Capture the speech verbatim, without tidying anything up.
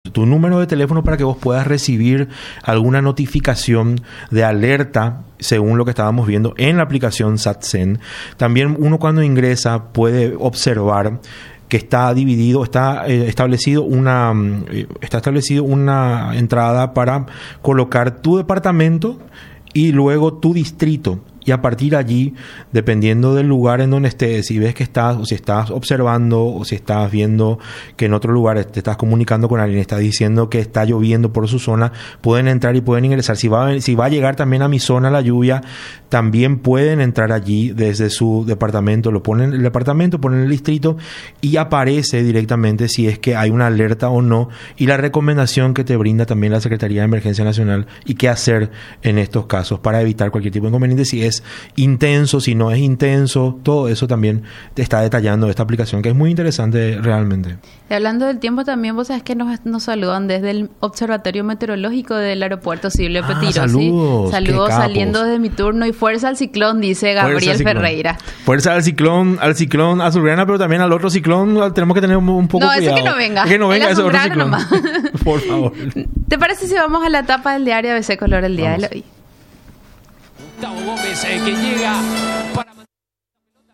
tu número de teléfono para que vos puedas recibir alguna notificación de alerta según lo que estábamos viendo en la aplicación SatSend. También uno cuando ingresa puede observar que está dividido, está eh, establecido una eh, está establecido una entrada para colocar tu departamento y luego tu distrito. Y a partir de allí, dependiendo del lugar en donde estés, si ves que estás, o si estás observando, o si estás viendo que en otro lugar te estás comunicando con alguien, estás diciendo que está lloviendo por su zona, pueden entrar y pueden ingresar. Si va, a, si va a llegar también a mi zona la lluvia, también pueden entrar allí desde su departamento. Lo ponen en el departamento, ponen el distrito y aparece directamente si es que hay una alerta o no. Y la recomendación que te brinda también la Secretaría de Emergencia Nacional y qué hacer en estos casos para evitar cualquier tipo de inconveniente. Si es intenso, si no es intenso, todo eso también te está detallando esta aplicación, que es muy interesante realmente. Y hablando del tiempo también, vos sabés que nos, nos saludan desde el Observatorio Meteorológico del Aeropuerto Civil de Petiro. Ah, saludos, ¿sí? Saludos saliendo de mi turno y fuerza al ciclón, dice Gabriel fuerza Ferreira. Fuerza al ciclón, al ciclón azulgrana, pero también al otro ciclón tenemos que tener un, un poco no, cuidado. No, ese que no venga. Que no venga ese otro ciclón. Nomás. Por favor. ¿Te parece si vamos a la tapa del diario A B C Color el día Vamos. de hoy? Gustavo Gómez, eh, que llega para...